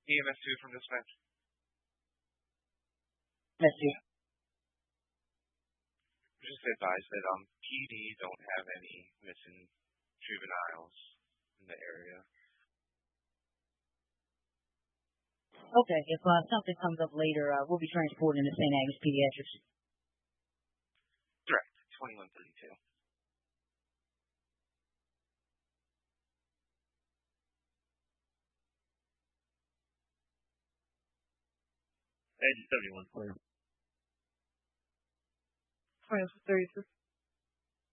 EMS2 from dispatch. Yes, sir. Just advise that PD don't have any missing juveniles in the area. Okay, if something comes up later, we'll be transporting to St. Agnes Pediatrics. Direct, 2132. Agent 71, clear. 2232.